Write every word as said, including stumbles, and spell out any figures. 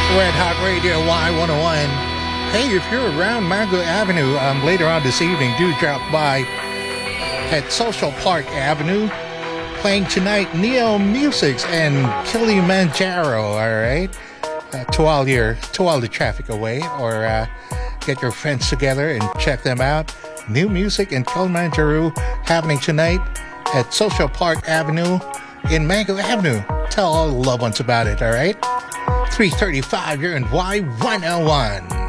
Red Hot Radio Y one oh one. Hey, if you're around Mango Avenue um, later on this evening, do drop by at Social Park Avenue. Playing tonight, Neo Musics and Kilimanjaro, all right? Uh, to all your, to all the traffic away, or uh, get your friends together and check them out. New Music and Kilimanjaro happening tonight at Social Park Avenue in Mango Avenue. Tell all the loved ones about it, all right? three thirty-five, you're in Y one oh one.